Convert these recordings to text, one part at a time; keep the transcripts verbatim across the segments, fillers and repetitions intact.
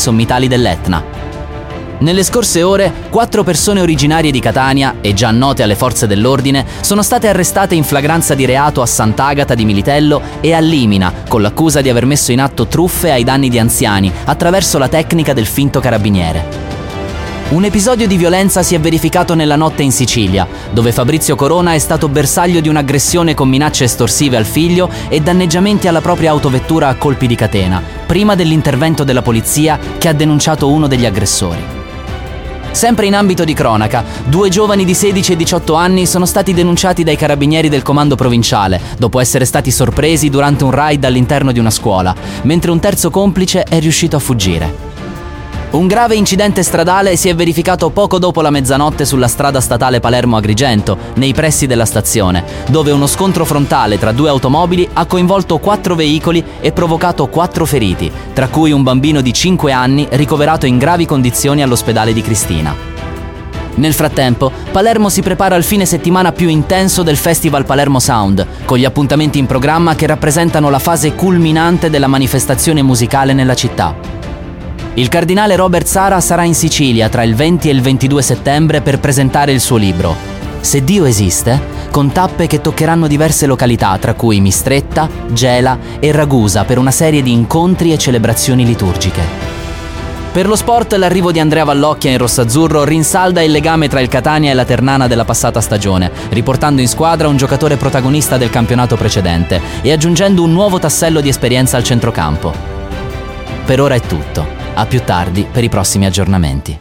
sommitali dell'Etna. Nelle scorse ore, quattro persone originarie di Catania e già note alle forze dell'ordine sono state arrestate in flagranza di reato a Sant'Agata di Militello e a Limina, con l'accusa di aver messo in atto truffe ai danni di anziani attraverso la tecnica del finto carabiniere. Un episodio di violenza si è verificato nella notte in Sicilia, dove Fabrizio Corona è stato bersaglio di un'aggressione con minacce estorsive al figlio e danneggiamenti alla propria autovettura a colpi di catena, prima dell'intervento della polizia che ha denunciato uno degli aggressori. Sempre in ambito di cronaca, due giovani di sedici e diciotto anni sono stati denunciati dai carabinieri del comando provinciale dopo essere stati sorpresi durante un raid all'interno di una scuola, mentre un terzo complice è riuscito a fuggire. Un grave incidente stradale si è verificato poco dopo la mezzanotte sulla strada statale Palermo-Agrigento, nei pressi della stazione, dove uno scontro frontale tra due automobili ha coinvolto quattro veicoli e provocato quattro feriti, tra cui un bambino di cinque anni ricoverato in gravi condizioni all'ospedale di Cristina. Nel frattempo, Palermo si prepara al fine settimana più intenso del Festival Palermo Sound, con gli appuntamenti in programma che rappresentano la fase culminante della manifestazione musicale nella città. Il cardinale Robert Sara sarà in Sicilia tra il venti e il ventidue settembre per presentare il suo libro Se Dio esiste, con tappe che toccheranno diverse località, tra cui Mistretta, Gela e Ragusa, per una serie di incontri e celebrazioni liturgiche. Per lo sport, l'arrivo di Andrea Vallocchia in rossazzurro rinsalda il legame tra il Catania e la Ternana della passata stagione, riportando in squadra un giocatore protagonista del campionato precedente e aggiungendo un nuovo tassello di esperienza al centrocampo. Per ora è tutto. A più tardi per i prossimi aggiornamenti.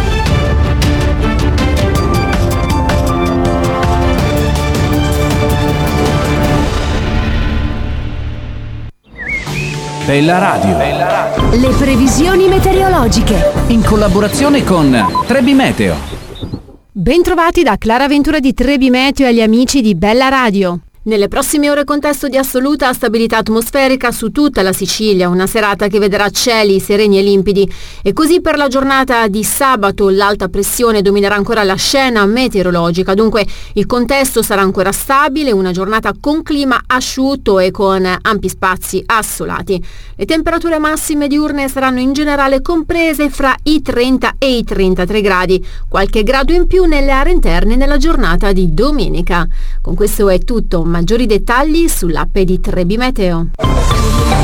Bella Radio. Bella Radio. Le previsioni meteorologiche. In collaborazione con Trebi Meteo. Bentrovati da Clara Ventura di Trebi Meteo e agli amici di Bella Radio. Nelle prossime ore contesto di assoluta stabilità atmosferica su tutta la Sicilia, una serata che vedrà cieli sereni e limpidi. E così per la giornata di sabato l'alta pressione dominerà ancora la scena meteorologica, dunque il contesto sarà ancora stabile, una giornata con clima asciutto e con ampi spazi assolati. Le temperature massime diurne saranno in generale comprese fra i trenta e i trentatré gradi, qualche grado in più nelle aree interne nella giornata di domenica. Con questo è tutto. Maggiori dettagli sull'app di Trebi Meteo.